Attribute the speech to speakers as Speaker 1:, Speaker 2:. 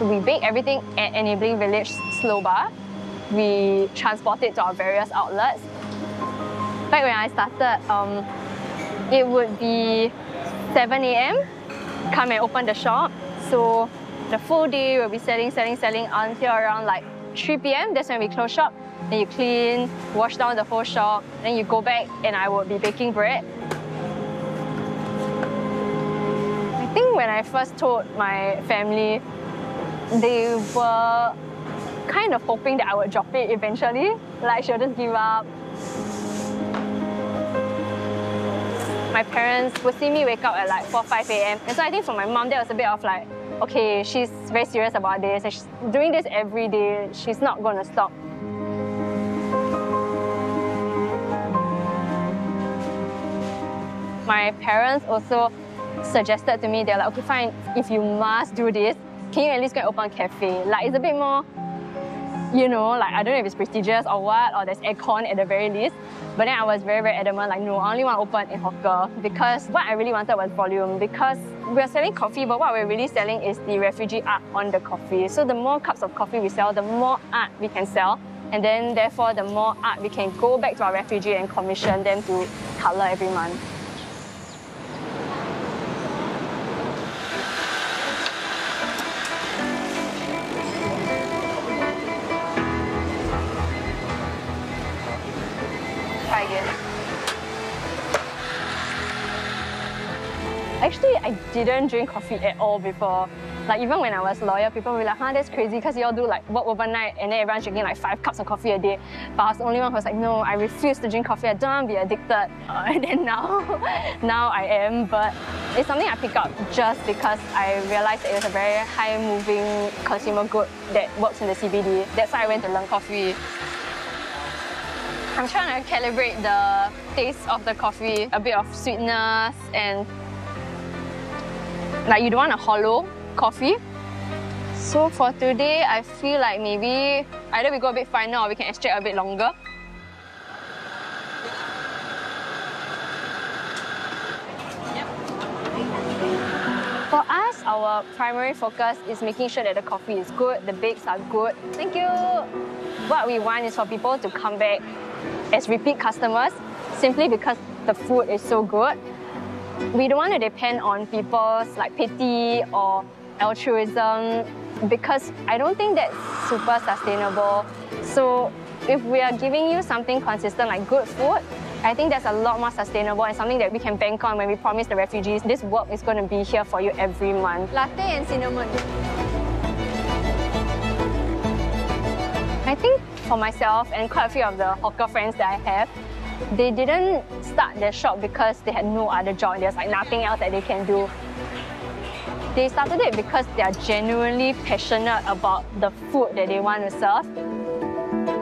Speaker 1: So we bake everything at Enabling Village Slow Bar. We transport it to our various outlets. Back when I started, it would be 7 a.m. come and open the shop. So the full day we'll be selling until around like 3 p.m. That's when we close shop. Then you clean, wash down the whole shop. Then you go back and I will be baking bread. I think when I first told my family, they were kind of hoping that I would drop it eventually. Like she'll just give up. My parents would see me wake up at like 4, 5 a.m. And so I think for my mom, that was a bit of like, okay, she's very serious about this and she's doing this every day. She's not going to stop. My parents also suggested to me, they're like, okay, fine, if you must do this, can you at least go and open a cafe? Like, it's a bit more, you know, like, I don't know if it's prestigious or what, or there's aircon at the very least. But then I was very, very adamant, like, no, I only want to open in hawker, because what I really wanted was volume, because we're selling coffee, but what we're really selling is the refugee art on the coffee. So the more cups of coffee we sell, the more art we can sell, and then therefore the more art we can go back to our refugee and commission them to colour every month. Actually, I didn't drink coffee at all before. Like, even when I was a lawyer, people were like, huh, that's crazy, because you all do like work overnight and then everyone's drinking like 5 cups of coffee a day. But I was the only one who was like, no, I refuse to drink coffee, I don't want to be addicted. And then now I am, but it's something I pick up just because I realized that it was a very high-moving consumer good that works in the CBD. That's why I went to learn coffee. I'm trying to calibrate the taste of the coffee, a bit of sweetness, and like you don't want a hollow coffee. So for today, I feel like maybe either we go a bit finer or we can extract a bit longer. For us, our primary focus is making sure that the coffee is good, the bakes are good. Thank you! What we want is for people to come back as repeat customers simply because the food is so good. We don't want to depend on people's like pity or altruism because I don't think that's super sustainable. So if we are giving you something consistent like good food, I think that's a lot more sustainable and something that we can bank on when we promise the refugees this work is going to be here for you every month. Latte and cinnamon. I think for myself and quite a few of the hawker friends that I have, they didn't start their shop because they had no other job. There's like nothing else that they can do. They started it because they are genuinely passionate about the food that they want to serve.